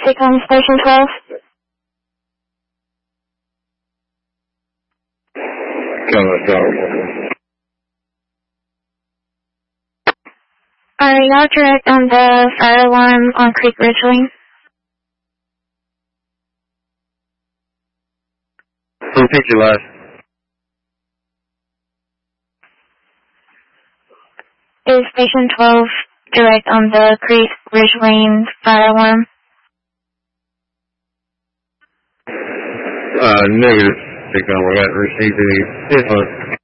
Seacom Station 12. Are y'all direct on the fire alarm on Creek Ridge Lane? Repeat your last. Is Station 12 direct on the Creek Ridge Lane fire alarm? Negative. Seacom, we haven't received any input.